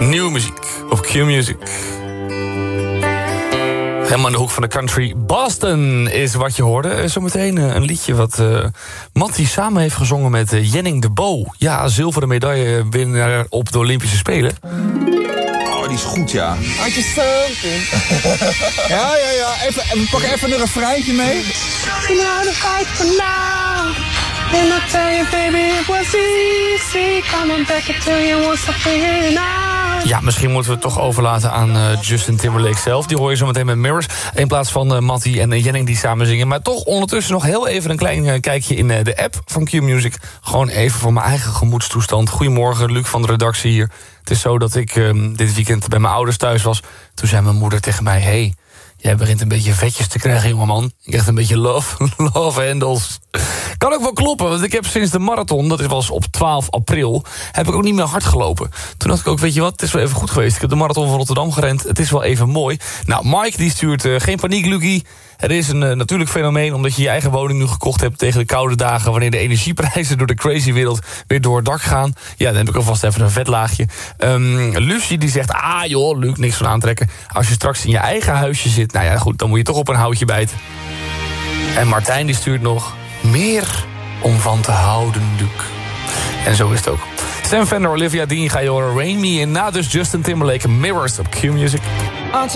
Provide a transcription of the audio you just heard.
Nieuwe muziek op Q-Music. Helemaal in de hoek van de country. Boston is wat je hoorde. Zometeen een liedje wat Mattie samen heeft gezongen met Jenning de Bo. Ja, zilveren medaillewinnaar op de Olympische Spelen. Oh, die is goed, ja. Had je something? Ja. We pakken even een refreintje mee. You know the fight for now. And I tell you, baby, it was easy. Coming back and tell you once I figured it out. Ja, misschien moeten we het toch overlaten aan Justin Timberlake zelf. Die hoor je zo meteen met Mirrors. In plaats van Mattie en Jenning die samen zingen. Maar toch ondertussen nog heel even een klein kijkje in de app van Q-Music. Gewoon even voor mijn eigen gemoedstoestand. Goedemorgen, Luc van de redactie hier. Het is zo dat ik dit weekend bij mijn ouders thuis was. Toen zei mijn moeder tegen mij... Hey, jij begint een beetje vetjes te krijgen, jongeman. Je krijgt een beetje love handles. Kan ook wel kloppen, want ik heb sinds de marathon... dat was op 12 april, heb ik ook niet meer hard gelopen. Toen dacht ik ook, weet je wat, het is wel even goed geweest. Ik heb de marathon van Rotterdam gerend, het is wel even mooi. Nou, Mike die stuurt geen paniek, Lucie. Er is een natuurlijk fenomeen omdat je je eigen woning nu gekocht hebt... tegen de koude dagen, wanneer de energieprijzen door de crazy wereld... weer door het dak gaan. Ja, dan heb ik alvast even een vetlaagje. Lucie die zegt, joh, Luc, niks van aantrekken. Als je straks in je eigen huisje zit, nou ja, goed, dan moet je toch op een houtje bijten. En Martijn die stuurt nog... meer om van te houden, Luc. En zo is het ook. Sam Fender, Olivia Dean ga je horen. Rain Me in. Na dus Justin Timberlake, Mirrors op Q-Music.